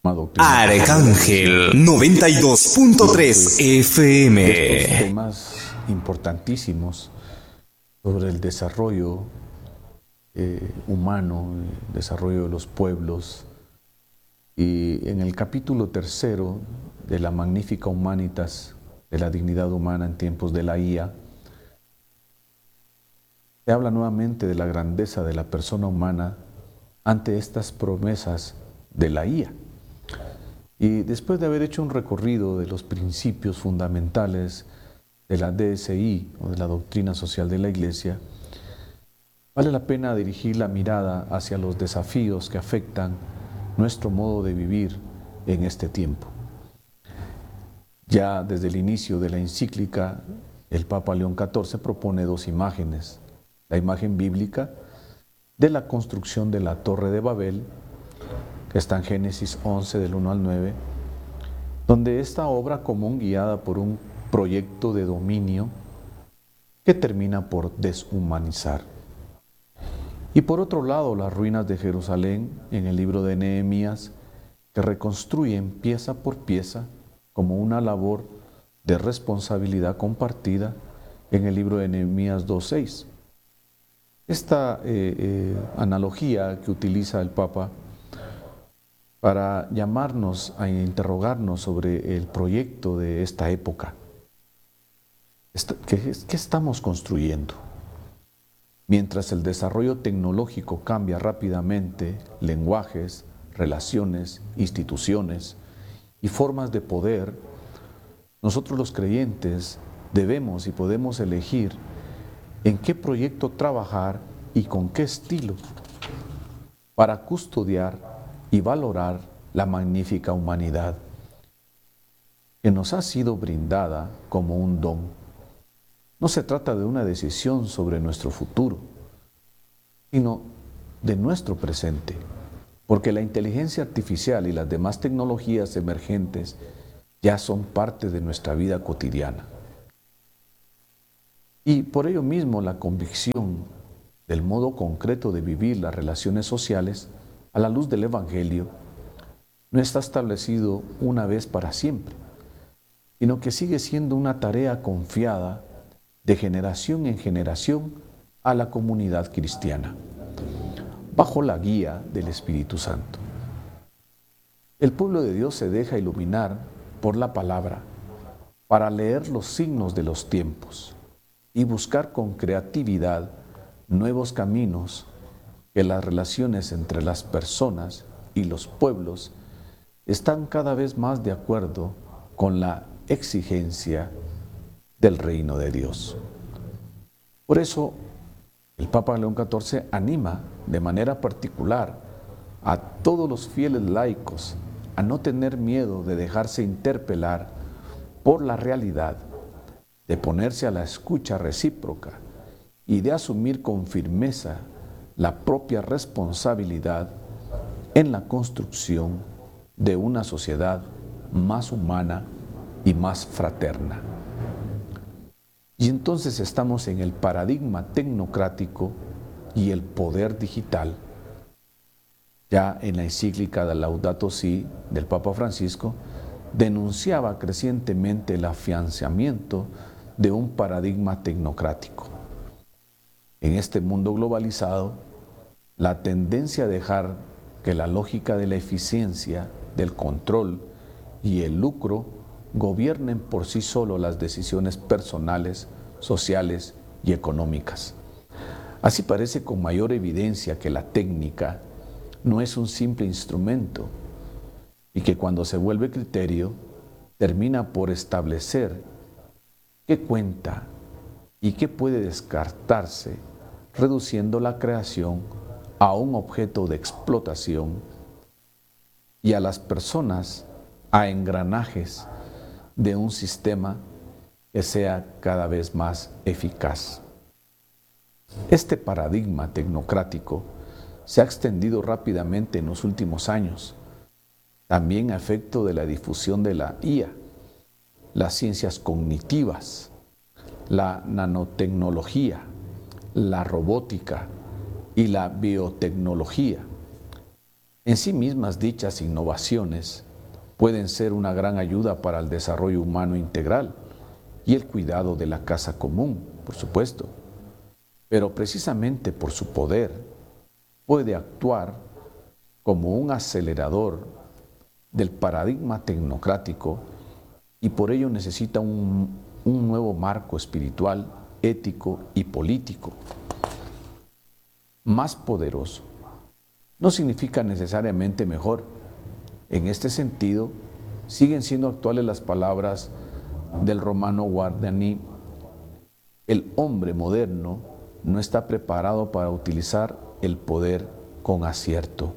Doctrina Arcángel 92.3 FM. Temas importantísimos sobre el desarrollo humano, el desarrollo de los pueblos. Y en el capítulo 3 de la Magnifica Humanitas, de la dignidad humana en tiempos de la IA, se habla nuevamente de la grandeza de la persona humana ante estas promesas de la IA. Y después de haber hecho un recorrido de los principios fundamentales de la DSI o de la doctrina social de la Iglesia, vale la pena dirigir la mirada hacia los desafíos que afectan nuestro modo de vivir en este tiempo. Ya desde el inicio de la encíclica, el Papa León XIV propone dos imágenes: la imagen bíblica de la construcción de la Torre de Babel, que está en Génesis 11 del 1 al 9, donde esta obra común, guiada por un proyecto de dominio que termina por deshumanizar. Y por otro lado, las ruinas de Jerusalén en el libro de Nehemías, que reconstruyen pieza por pieza como una labor de responsabilidad compartida en el libro de Nehemías 2:6. Esta analogía que utiliza el Papa para llamarnos a interrogarnos sobre el proyecto de esta época. ¿Qué estamos construyendo? Mientras el desarrollo tecnológico cambia rápidamente lenguajes, relaciones, instituciones y formas de poder, nosotros los creyentes debemos y podemos elegir en qué proyecto trabajar y con qué estilo para custodiar y valorar la magnífica humanidad que nos ha sido brindada como un don. No se trata de una decisión sobre nuestro futuro, sino de nuestro presente, porque la inteligencia artificial y las demás tecnologías emergentes ya son parte de nuestra vida cotidiana. Y por ello mismo la convicción del modo concreto de vivir las relaciones sociales a la luz del Evangelio no está establecido una vez para siempre, sino que sigue siendo una tarea confiada de generación en generación a la comunidad cristiana, bajo la guía del Espíritu Santo. El pueblo de Dios se deja iluminar por la palabra para leer los signos de los tiempos y buscar con creatividad nuevos caminos que las relaciones entre las personas y los pueblos están cada vez más de acuerdo con la exigencia del reino de Dios. Por eso, el Papa León XIV anima de manera particular a todos los fieles laicos a no tener miedo de dejarse interpelar por la realidad, de ponerse a la escucha recíproca y de asumir con firmeza la propia responsabilidad en la construcción de una sociedad más humana y más fraterna. Y entonces estamos en el paradigma tecnocrático y el poder digital. Ya en la encíclica de Laudato Si del Papa Francisco denunciaba crecientemente el afianzamiento de un paradigma tecnocrático. En este mundo globalizado, la tendencia a dejar que la lógica de la eficiencia, del control y el lucro gobiernen por sí solo las decisiones personales, sociales y económicas. Así parece con mayor evidencia que la técnica no es un simple instrumento y que cuando se vuelve criterio termina por establecer qué cuenta y qué puede descartarse, reduciendo la creación a un objeto de explotación y a las personas a engranajes de un sistema que sea cada vez más eficaz. Este paradigma tecnocrático se ha extendido rápidamente en los últimos años, también a efecto de la difusión de la IA, las ciencias cognitivas, la nanotecnología, la robótica y la biotecnología. En sí mismas dichas innovaciones pueden ser una gran ayuda para el desarrollo humano integral y el cuidado de la casa común, por supuesto, pero precisamente por su poder puede actuar como un acelerador del paradigma tecnocrático y por ello necesita un nuevo marco espiritual, ético y político. Más poderoso no significa necesariamente mejor. En este sentido, siguen siendo actuales las palabras del romano Guardani: el hombre moderno no está preparado para utilizar el poder con acierto.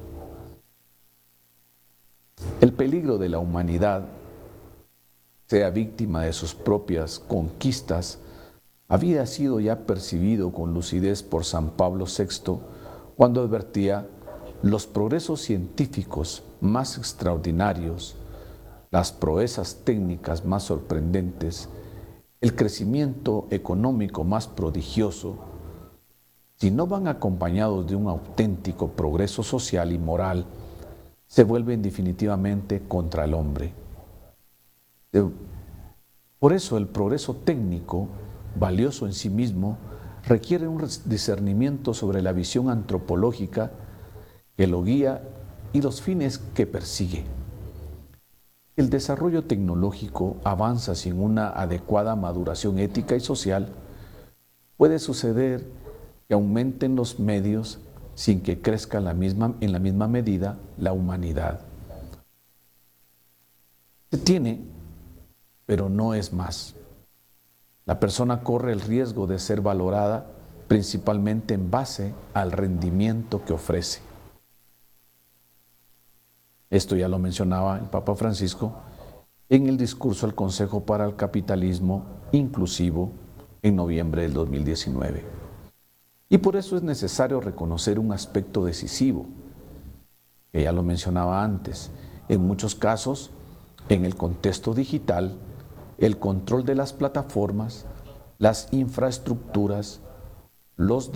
El peligro de la humanidad, sea víctima de sus propias conquistas, había sido ya percibido con lucidez por San Pablo VI cuando advertía: los progresos científicos más extraordinarios, las proezas técnicas más sorprendentes, el crecimiento económico más prodigioso, si no van acompañados de un auténtico progreso social y moral, se vuelven definitivamente contra el hombre. Por eso el progreso técnico, valioso en sí mismo, requiere un discernimiento sobre la visión antropológica que lo guía y los fines que persigue. El desarrollo tecnológico avanza sin una adecuada maduración ética y social. Puede suceder que aumenten los medios sin que crezca en la misma medida la humanidad. Se tiene, pero no es más. La persona corre el riesgo de ser valorada principalmente en base al rendimiento que ofrece. Esto ya lo mencionaba el Papa Francisco en el discurso al Consejo para el Capitalismo Inclusivo en noviembre del 2019. Y por eso es necesario reconocer un aspecto decisivo, que ya lo mencionaba antes. En muchos casos, en el contexto digital, el control de las plataformas, las infraestructuras, los